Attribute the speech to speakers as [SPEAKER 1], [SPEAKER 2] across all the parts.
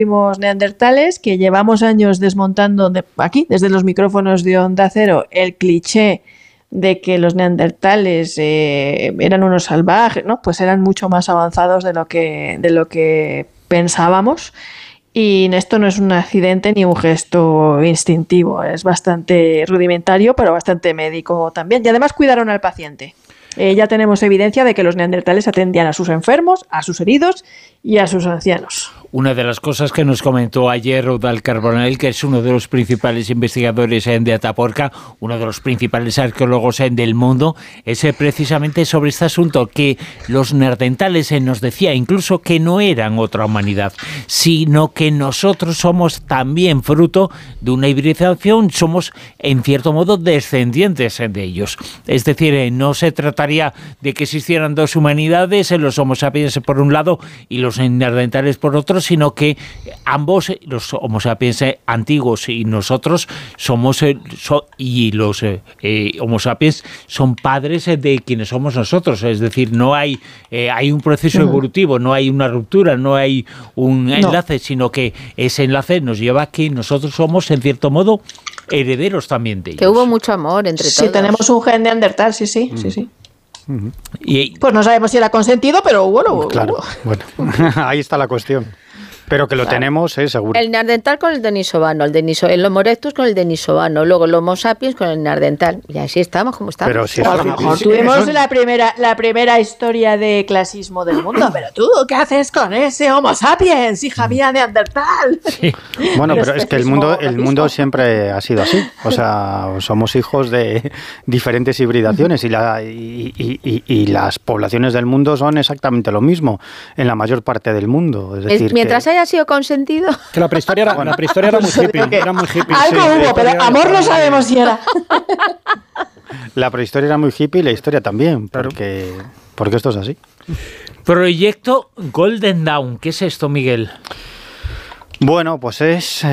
[SPEAKER 1] neandertales, que llevamos años desmontando aquí, desde los micrófonos de Onda Cero, el cliché de que los neandertales eran unos salvajes, ¿no? Pues eran mucho más avanzados de lo que pensábamos. Y esto no es un accidente ni un gesto instintivo, es bastante rudimentario, pero bastante médico también. Y además cuidaron al paciente. Ya tenemos evidencia de que los neandertales atendían a sus enfermos, a sus heridos y a sus ancianos.
[SPEAKER 2] Una de las cosas que nos comentó ayer Eudald Carbonell, que es uno de los principales investigadores de Atapuerca, uno de los principales arqueólogos del mundo, es precisamente sobre este asunto, que los neandertales nos decía incluso que no eran otra humanidad, sino que nosotros somos también fruto de una hibridación, somos en cierto modo descendientes de ellos. Es decir, no se trataría de que existieran dos humanidades, los Homo sapiens por un lado y los neandertales por otro, sino que ambos, los Homo sapiens antiguos y nosotros, somos y los Homo sapiens son padres de quienes somos nosotros. Es decir, no hay un proceso evolutivo, no hay una ruptura, no hay un enlace, sino que ese enlace nos lleva a que nosotros somos, en cierto modo, herederos también de ellos.
[SPEAKER 3] Que hubo mucho amor entre todos.
[SPEAKER 1] Sí, tenemos un gen neandertal, sí. Y pues no sabemos si era consentido, pero bueno.
[SPEAKER 4] Claro, bueno, ahí está la cuestión. Pero que lo tenemos, seguro.
[SPEAKER 3] El neandertal con el denisovano, el Homo erectus con el denisovano, luego el Homo sapiens con el neandertal. Y así estamos como estamos.
[SPEAKER 4] Pero si
[SPEAKER 1] a lo mejor tuvimos la primera historia de clasismo del mundo, pero tú, ¿qué haces con ese Homo sapiens, hija mía, neandertal? Sí.
[SPEAKER 4] Bueno, pero es que el mundo siempre ha sido así. O sea, somos hijos de diferentes hibridaciones y las poblaciones del mundo son exactamente lo mismo en la mayor parte del mundo. Es decir,
[SPEAKER 3] mientras haya sido consentido.
[SPEAKER 5] Que la prehistoria era muy hippie. Era muy hippie.
[SPEAKER 1] Algo hubo, pero amor no sabemos si era.
[SPEAKER 4] La prehistoria era muy hippie y la historia también, porque esto es así.
[SPEAKER 2] Proyecto Golden Dawn, ¿qué es esto, Miguel?
[SPEAKER 4] Bueno, pues es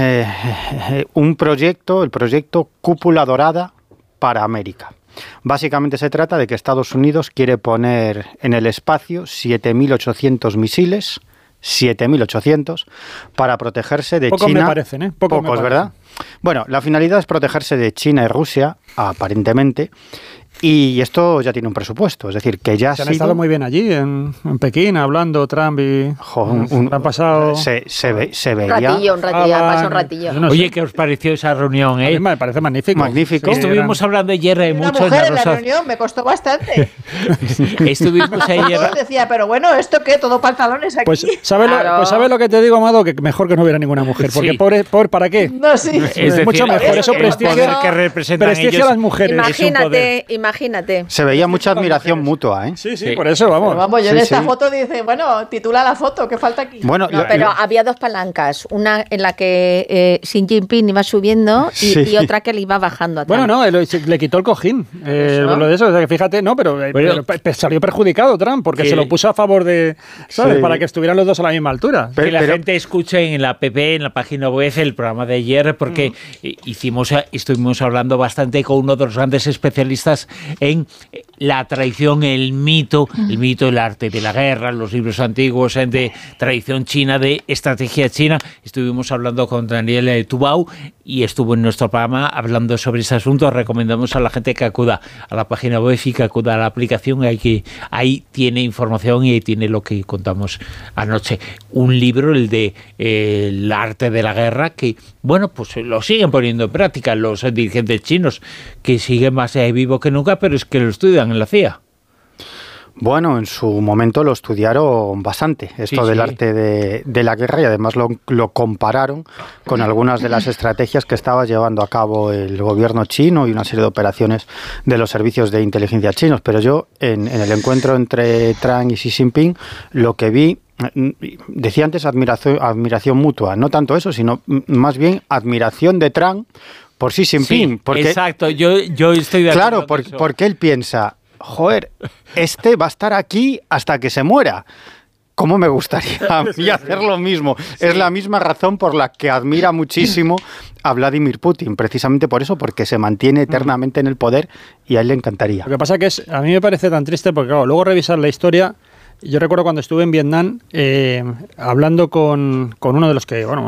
[SPEAKER 4] un proyecto, el proyecto Cúpula Dorada para América. Básicamente se trata de que Estados Unidos quiere poner en el espacio 7.800 misiles, 7.800, para protegerse de
[SPEAKER 5] Pocos
[SPEAKER 4] China.
[SPEAKER 5] Me parecen, ¿eh?
[SPEAKER 4] Pocos, ¿verdad? Bueno, la finalidad es protegerse de China y Rusia, aparentemente, y esto ya tiene un presupuesto, es decir, que ya
[SPEAKER 5] se han estado muy bien allí, en Pekín, hablando Trump y... han pasado...
[SPEAKER 4] Se veía...
[SPEAKER 3] Un ratillo.
[SPEAKER 2] No sé. Oye, ¿qué os pareció esa reunión?
[SPEAKER 5] A mí me parece magnífico.
[SPEAKER 4] Magnífico.
[SPEAKER 2] Sí, estuvimos hablando ayer mucho
[SPEAKER 1] en la reunión, me costó bastante.
[SPEAKER 2] Estuvimos ayer...
[SPEAKER 1] decía, pero bueno, ¿esto qué? ¿Todo pantalones aquí?
[SPEAKER 5] Pues ¿sabes lo que te digo, Amado? Que mejor que no hubiera ninguna mujer, porque ¿para qué?
[SPEAKER 1] No, sí.
[SPEAKER 2] Es decir,
[SPEAKER 5] mucho mejor, eso prestigia
[SPEAKER 2] a
[SPEAKER 5] las mujeres.
[SPEAKER 3] Imagínate.
[SPEAKER 4] Se veía mucha admiración mutua, ¿eh?
[SPEAKER 5] Sí, por eso, vamos.
[SPEAKER 1] Pero vamos, yo en esta foto dice, bueno, titula la foto, ¿qué falta aquí?
[SPEAKER 4] Bueno,
[SPEAKER 3] pero había dos palancas, una en la que Xi Jinping iba subiendo y otra que le iba bajando atrás.
[SPEAKER 5] Bueno, le quitó el cojín. Lo de eso, o sea, que fíjate, pero salió perjudicado Trump, porque se lo puso a favor de, ¿sabes? Sí. Para que estuvieran los dos a la misma altura.
[SPEAKER 2] Que la gente escuche en la app, en la página web, el programa de ayer, porque estuvimos hablando bastante con uno de los grandes especialistas en la tradición, el mito, el arte de la guerra, los libros antiguos de tradición china, de estrategia china. Estuvimos hablando con Daniel Tubau y estuvo en nuestro programa hablando sobre ese asunto. Recomendamos a la gente que acuda a la página web y que acuda a la aplicación. Ahí tiene información y ahí tiene lo que contamos anoche. Un libro, el de el arte de la guerra, que bueno, pues lo siguen poniendo en práctica los dirigentes chinos, que siguen más vivo que nunca, pero es que lo estudian en la CIA.
[SPEAKER 4] Bueno, en su momento lo estudiaron bastante, del arte de la guerra, y además lo compararon con algunas de las estrategias que estaba llevando a cabo el gobierno chino y una serie de operaciones de los servicios de inteligencia chinos. Pero yo, en el encuentro entre Trump y Xi Jinping, lo que vi, decía antes admiración mutua, no tanto eso, sino más bien admiración de Trump por Xi Jinping.
[SPEAKER 2] Sí, porque, exacto, yo estoy de acuerdo.
[SPEAKER 4] Claro, porque él piensa, joder, este va a estar aquí hasta que se muera. ¿Cómo me gustaría a mí hacer lo mismo? Sí. Es la misma razón por la que admira muchísimo a Vladimir Putin, precisamente por eso, porque se mantiene eternamente en el poder y a él le encantaría.
[SPEAKER 5] Lo que pasa que a mí me parece tan triste porque, claro, luego revisar la historia Yo recuerdo cuando estuve en Vietnam, hablando con uno de los que, bueno,